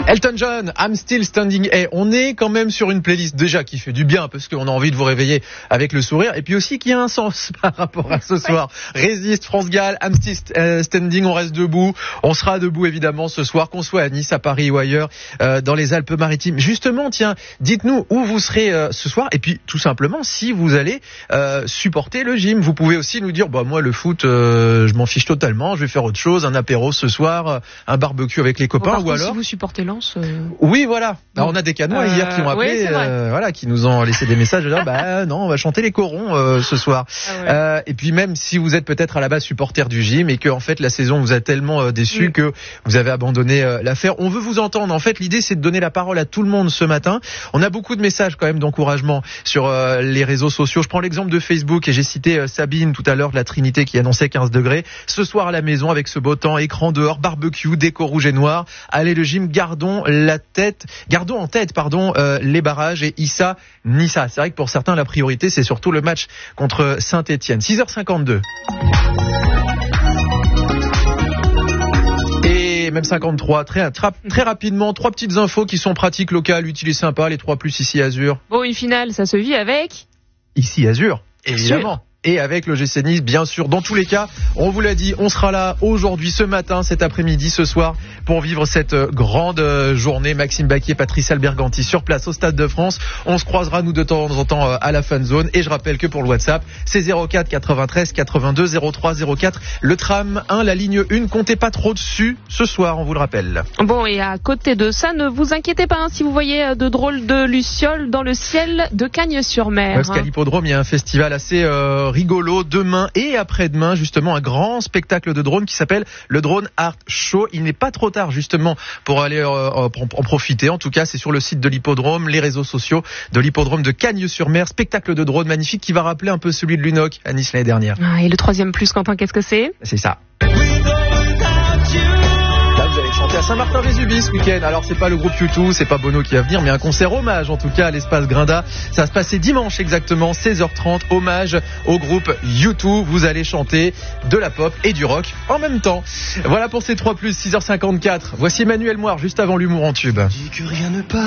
Elton John, I'm Still Standing. On est quand même sur une playlist déjà qui fait du bien parce qu'on a envie de vous réveiller avec le sourire et puis aussi qui a un sens par rapport à ce soir. Résiste, France Gall, I'm Still Standing, on reste debout. On sera debout évidemment ce soir, qu'on soit à Nice, à Paris ou ailleurs, dans les Alpes-Maritimes. Justement, tiens, dites-nous où vous serez ce soir et puis tout simplement si vous allez supporter le gym. Vous pouvez aussi nous dire, moi le foot, je m'en fiche totalement, je vais faire autre chose, un apéro ce soir, un barbecue avec les copains ou alors... Si vous supportez Lens... Oui, voilà. On a des Canois hier qui m'ont appelé, qui nous ont laissé des messages. Non, on va chanter les corons ce soir. Et puis même si vous êtes peut-être à la base supporter du gym et que en fait la saison vous a tellement déçu que vous avez abandonné l'affaire, on veut vous entendre. En fait, l'idée c'est de donner la parole à tout le monde ce matin. On a beaucoup de messages quand même d'encouragement sur les réseaux sociaux. Je prends l'exemple de Facebook et j'ai cité Sabine tout à l'heure de la Trinité qui annonçait 15 degrés. Ce soir à la maison avec ce beau temps, écran dehors, barbecue, déco rouge et noir. Allez le gym, gardons en tête, les barrages et Issa Nissa. C'est vrai que pour certains la priorité c'est surtout le match contre Saint-Etienne. 6h52. Et même 53, très rapidement, 3 petites infos qui sont pratiques, locales, utiles et sympas, les 3+ ici Azur. Bon, une finale, ça se vit avec... Ici Azur, évidemment. Et avec le GC Nice, bien sûr. Dans tous les cas, on vous l'a dit, on sera là aujourd'hui, ce matin, cet après-midi, ce soir, pour vivre cette grande journée. Maxime Baquier, Patrice Alberganti sur place au Stade de France. On se croisera, nous, de temps en temps à la fan zone. Et je rappelle que pour le WhatsApp, c'est 04 93 82 03 04. Le tram 1, la ligne 1, comptez pas trop dessus ce soir, on vous le rappelle. Bon, et à côté de ça, ne vous inquiétez pas si vous voyez de drôles de lucioles dans le ciel de Cagnes-sur-Mer. Parce qu'à l'hippodrome, il y a un festival assez rigolo demain et après-demain, justement un grand spectacle de drone qui s'appelle le Drone Art Show. Il n'est pas trop tard justement pour aller en profiter. En tout cas, c'est sur le site de l'hippodrome, les réseaux sociaux de l'hippodrome de Cagnes-sur-Mer. Spectacle de drone magnifique qui va rappeler un peu celui de Lunoc à Nice l'année dernière. Et le 3e plus, Quentin, qu'est-ce que c'est ? C'est ça. Vous allez chanter à Saint-Martin-Vésubie ce week-end. Alors c'est pas le groupe U2, c'est pas Bono qui va venir, mais un concert hommage en tout cas à l'espace Grinda. Ça va se passer dimanche exactement, 16h30, hommage au groupe U2. Vous allez chanter de la pop et du rock en même temps. Voilà pour ces 3+, 6h54. Voici Emmanuel Moir juste avant l'humour en tube.